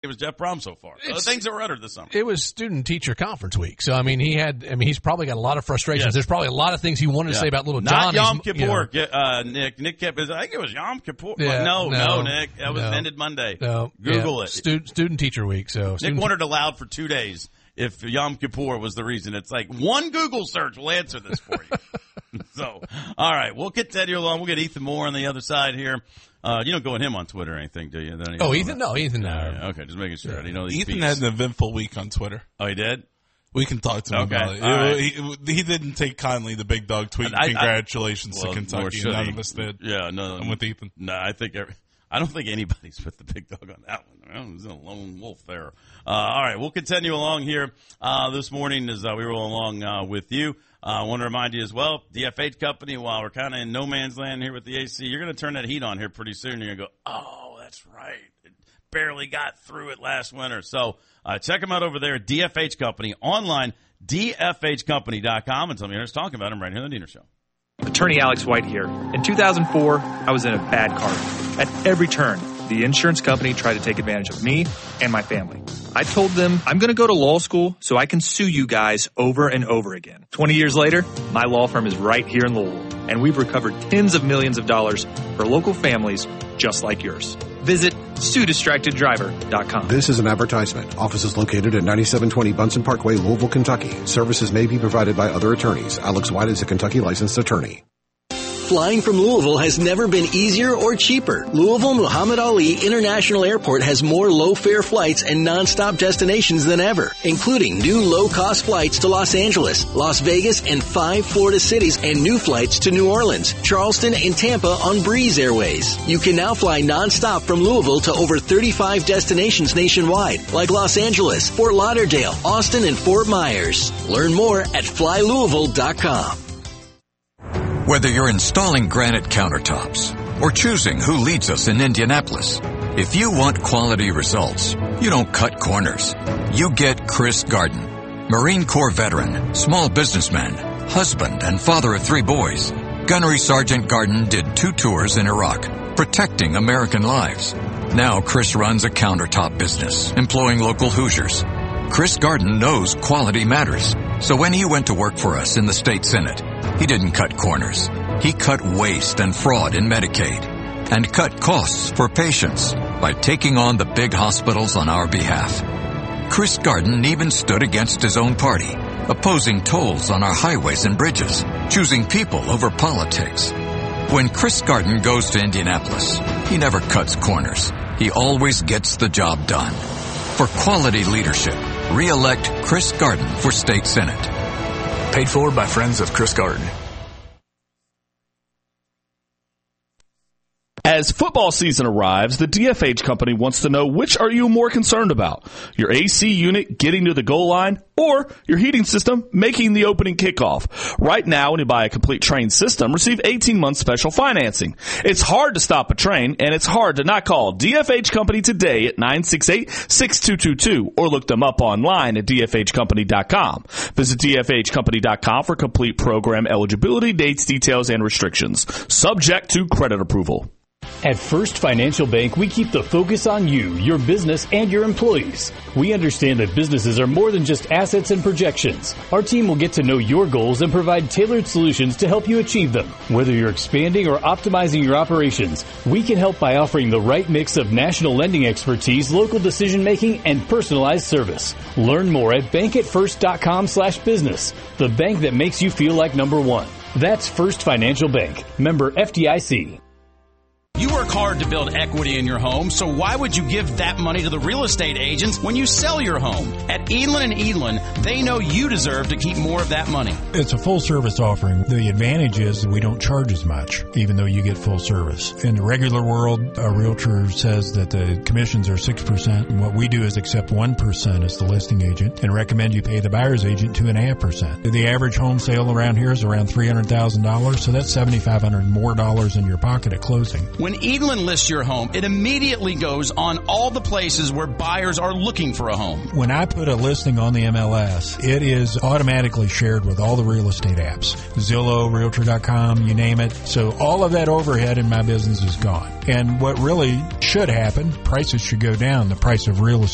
it was Jeff Brom so far. So things that were uttered this summer. It was student-teacher conference week. So, he's probably got a lot of frustrations. Yes. There's probably a lot of things he wanted to say about little John. Not Yom Kippur, Nick kept, I think it was Yom Kippur. Yeah, no, Nick. That was ended Monday. No, Google it. Student-teacher week. So Nick wondered aloud for 2 days if Yom Kippur was the reason. It's like one Google search will answer this for you. So, all right, we'll continue along. We'll get Ethan Moore on the other side here. You don't go at him on Twitter or anything, do you? Ethan? No, Ethan. No. Okay, just making sure. Yeah. Ethan had an eventful week on Twitter. Oh, he did? We can talk to him about it. Right. He didn't take kindly the big dog tweet. Congratulations to Kentucky. None of us did. Yeah, no. I'm with Ethan. No, I don't think anybody's with the big dog on that one. It was a lone wolf there. All right, we'll continue along here this morning as we roll along with you. I want to remind you as well, DFH Company, while we're kind of in no man's land here with the AC, you're going to turn that heat on here pretty soon. You're going to go, oh, that's right. It barely got through it last winter. So check them out over there at DFH Company, online, dfhcompany.com. And tell me, I was talking about them right here on the Diener Show. Attorney Alex White here. In 2004, I was in a bad car. At every turn, the insurance company tried to take advantage of me and my family. I told them I'm going to go to law school so I can sue you guys over and over again. 20 years later, my law firm is right here in Louisville, and we've recovered tens of millions of dollars for local families just like yours. Visit SueDistractedDriver.com. This is an advertisement. Offices located at 9720 Bunsen Parkway, Louisville, Kentucky. Services may be provided by other attorneys. Alex White is a Kentucky licensed attorney. Flying from Louisville has never been easier or cheaper. Louisville Muhammad Ali International Airport has more low-fare flights and nonstop destinations than ever, including new low-cost flights to Los Angeles, Las Vegas, and 5 Florida cities, and new flights to New Orleans, Charleston, and Tampa on Breeze Airways. You can now fly nonstop from Louisville to over 35 destinations nationwide, like Los Angeles, Fort Lauderdale, Austin, and Fort Myers. Learn more at flylouisville.com. Whether you're installing granite countertops or choosing who leads us in Indianapolis, if you want quality results, you don't cut corners. You get Chris Garden, Marine Corps veteran, small businessman, husband and father of 3 boys. Gunnery Sergeant Garden did 2 tours in Iraq, protecting American lives. Now Chris runs a countertop business, employing local Hoosiers. Chris Garden knows quality matters. So when he went to work for us in the state Senate, he didn't cut corners. He cut waste and fraud in Medicaid and cut costs for patients by taking on the big hospitals on our behalf. Chris Garden even stood against his own party, opposing tolls on our highways and bridges, choosing people over politics. When Chris Garden goes to Indianapolis, he never cuts corners. He always gets the job done. For quality leadership, re-elect Chris Garden for State Senate. Paid for by friends of Chris Garden. As football season arrives, the DFH Company wants to know, which are you more concerned about? Your AC unit getting to the goal line or your heating system making the opening kickoff? Right now, when you buy a complete Trane system, receive 18-month special financing. It's hard to stop a train, and it's hard to not call DFH Company today at 968-6222 or look them up online at dfhcompany.com. Visit dfhcompany.com for complete program eligibility, dates, details, and restrictions. Subject to credit approval. At First Financial Bank, we keep the focus on you, your business, and your employees. We understand that businesses are more than just assets and projections. Our team will get to know your goals and provide tailored solutions to help you achieve them. Whether you're expanding or optimizing your operations, we can help by offering the right mix of national lending expertise, local decision-making, and personalized service. Learn more at bankatfirst.com/business, the bank that makes you feel like number one. That's First Financial Bank, member FDIC. You work hard to build equity in your home, so why would you give that money to the real estate agents when you sell your home? At Edlin & Edlin, they know you deserve to keep more of that money. It's a full-service offering. The advantage is that we don't charge as much, even though you get full service. In the regular world, a realtor says that the commissions are 6%, and what we do is accept 1% as the listing agent and recommend you pay the buyer's agent 2.5%. The average home sale around here is around $300,000, so that's $7,500 more dollars in your pocket at closing. When Edlin lists your home, it immediately goes on all the places where buyers are looking for a home. When I put a listing on the MLS, it is automatically shared with all the real estate apps. Zillow, Realtor.com, you name it. So all of that overhead in my business is gone. And what really should happen, prices should go down, the price of real estate.